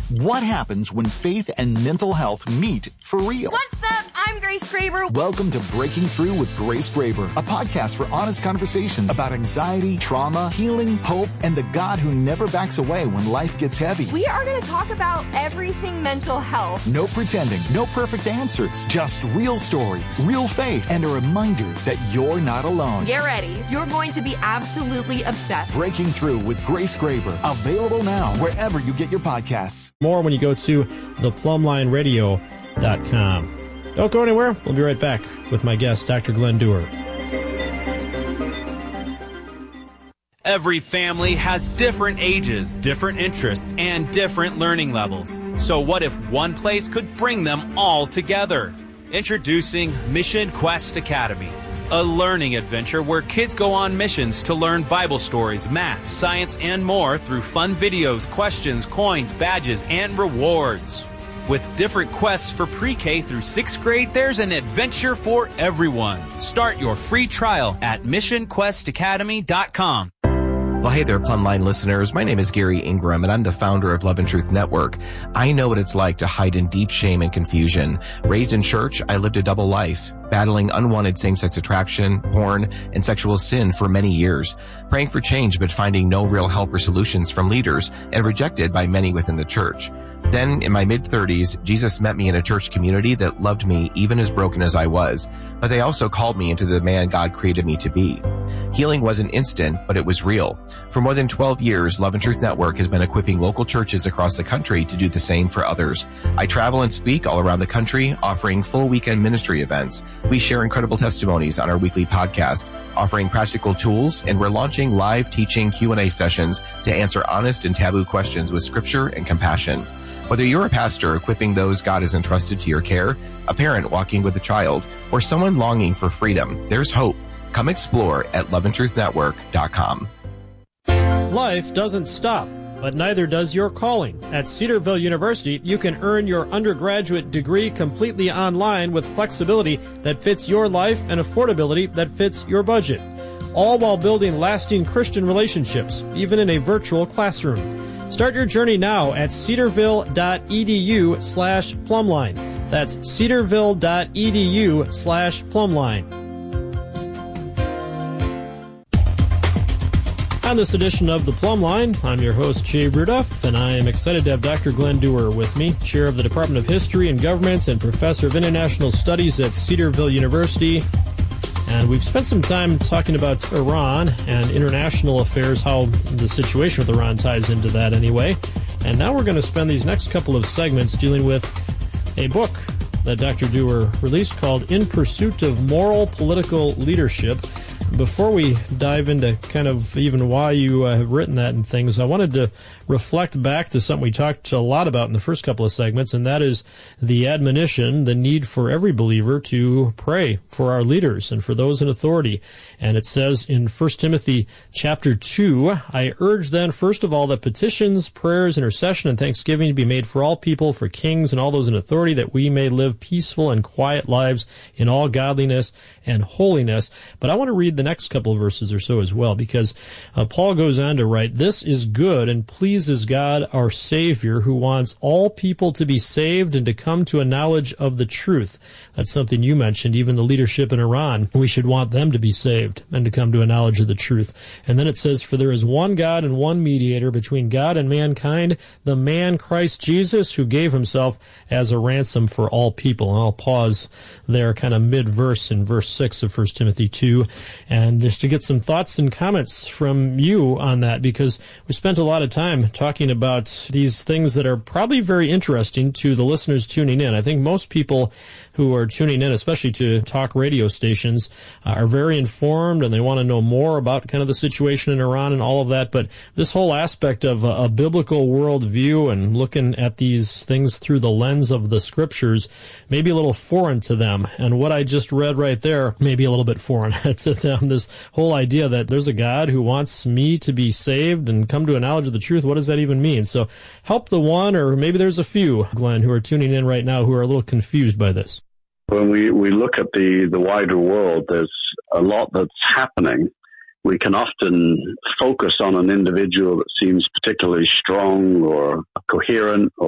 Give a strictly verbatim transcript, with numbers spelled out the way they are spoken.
What happens when faith and mental health meet for real? What's up? I'm Grace Graber. Welcome to Breaking Through with Grace Graber, a podcast for honest conversations about anxiety, trauma, healing, hope, and the God who never backs away when life gets heavy. We are going to talk about everything mental health. No pretending, no perfect answers, just real stories, real faith, and a reminder that you're not alone. Get ready. You're going to be absolutely obsessed. Breaking Through with Grace Graber, available now wherever you get your podcasts. More when you go to the plumb line radio dot com. Don't go anywhere. We'll be right back with my guest, Doctor Glenn Dewar. Every family has different ages, different interests, and different learning levels. So what if one place could bring them all together? Introducing Mission Quest Academy, a learning adventure where kids go on missions to learn Bible stories, math, science, and more through fun videos, questions, coins, badges, and rewards. With different quests for pre-K through sixth grade, there's an adventure for everyone. Start your free trial at mission quest academy dot com. Well, hey there, Plumb Line listeners. My name is Gary Ingram, and I'm the founder of Love and Truth Network. I know what it's like to hide in deep shame and confusion. Raised in church, I lived a double life, battling unwanted same-sex attraction, porn, and sexual sin for many years, praying for change but finding no real help or solutions from leaders, and rejected by many within the church. Then, in my mid-thirties, Jesus met me in a church community that loved me even as broken as I was, but they also called me into the man God created me to be. Healing wasn't instant, but it was real. For more than twelve years, Love and Truth Network has been equipping local churches across the country to do the same for others. I travel and speak all around the country, offering full weekend ministry events. We share incredible testimonies on our weekly podcast, offering practical tools, and we're launching live teaching Q and A sessions to answer honest and taboo questions with scripture and compassion. Whether you're a pastor equipping those God has entrusted to your care, a parent walking with a child, or someone longing for freedom, there's hope. Come explore at love and truth network dot com. Life doesn't stop, but neither does your calling. At Cedarville University, you can earn your undergraduate degree completely online with flexibility that fits your life and affordability that fits your budget, all while building lasting Christian relationships, even in a virtual classroom. Start your journey now at cedarville dot e d u slash plumline. That's cedarville dot e d u slash plumline. On this edition of The Plumb Line, I'm your host, Jay Bruduff, and I am excited to have Doctor Glenn Dewar with me, Chair of the Department of History and Government and Professor of International Studies at Cedarville University. And we've spent some time talking about Iran and international affairs, how the situation with Iran ties into that anyway. And now we're going to spend these next couple of segments dealing with a book that Doctor Dewar released called In Pursuit of Moral Political Leadership. Before we dive into kind of even why you uh, have written that and things, I wanted to reflect back to something we talked a lot about in the first couple of segments, and that is the admonition, the need for every believer to pray for our leaders and for those in authority. And it says in First Timothy chapter two, I urge then, first of all, that petitions, prayers, intercession, and thanksgiving be made for all people, for kings and all those in authority, that we may live peaceful and quiet lives in all godliness and holiness. But I want to read the next couple of verses or so as well, because uh, Paul goes on to write, this is good and pleases God our Savior, who wants all people to be saved and to come to a knowledge of the truth. That's something you mentioned, even the leadership in Iran. We should want them to be saved and to come to a knowledge of the truth. And then it says, for there is one God and one mediator between God and mankind, the man Christ Jesus, who gave himself as a ransom for all people. And I'll pause there kind of mid-verse in verse six of First Timothy two. And just to get some thoughts and comments from you on that, because we spent a lot of time talking about these things that are probably very interesting to the listeners tuning in. I think most people who are tuning in, especially to talk radio stations, uh, are very informed and they want to know more about kind of the situation in Iran and all of that. But this whole aspect of a, a biblical worldview and looking at these things through the lens of the scriptures may be a little foreign to them. And what I just read right there may be a little bit foreign to them. This whole idea that there's a God who wants me to be saved and come to a knowledge of the truth. What does that even mean? So help the one, or maybe there's a few, Glenn, who are tuning in right now who are a little confused by this. When we, we look at the, the wider world, there's a lot that's happening. We can often focus on an individual that seems particularly strong or coherent or